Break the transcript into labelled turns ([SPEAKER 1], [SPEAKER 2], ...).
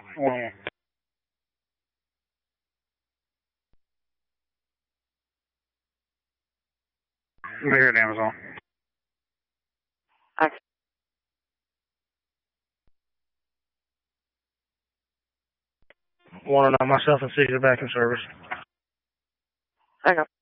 [SPEAKER 1] 1-1. We're here at Amazon.
[SPEAKER 2] Okay.
[SPEAKER 1] 109, myself and City back in service.
[SPEAKER 2] Okay.